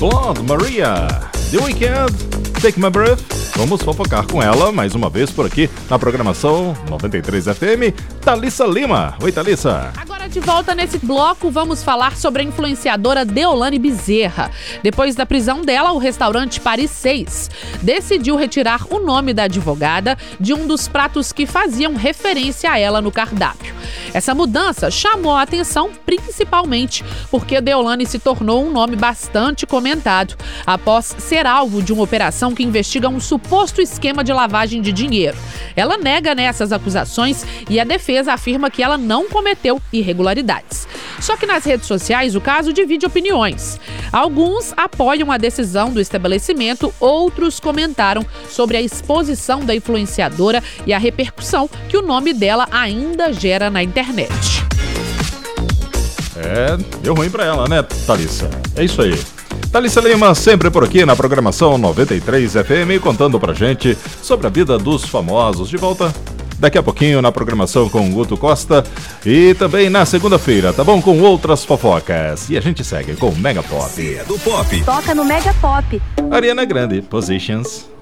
Blood Maria, The Weeknd, Take My Breath. Vamos fofocar com ela mais uma vez por aqui na programação 93 FM. Thalissa Lima. Oi, Thalissa. Agora de volta nesse bloco, vamos falar sobre a influenciadora Deolane Bezerra. Depois da prisão dela, o restaurante Paris 6 decidiu retirar o nome da advogada de um dos pratos que faziam referência a ela no cardápio. Essa mudança chamou a atenção principalmente porque Deolane se tornou um nome bastante comentado após ser alvo de uma operação que investiga um suposto esquema de lavagem de dinheiro. Ela nega essas acusações e a defesa afirma que ela não cometeu irregularidades. Só que nas redes sociais o caso divide opiniões. Alguns apoiam a decisão do estabelecimento, outros comentaram sobre a exposição da influenciadora e a repercussão que o nome dela ainda gera na internet. Deu ruim pra ela, né, Thalissa? É isso aí. Thalissa Lima sempre por aqui na programação 93 FM, contando pra gente sobre a vida dos famosos. De volta daqui a pouquinho na programação com o Guto Costa e também na segunda-feira, tá bom? Com outras fofocas. E a gente segue com o Mega Pop. É do Pop. Toca no Mega Pop. Ariana Grande, Positions.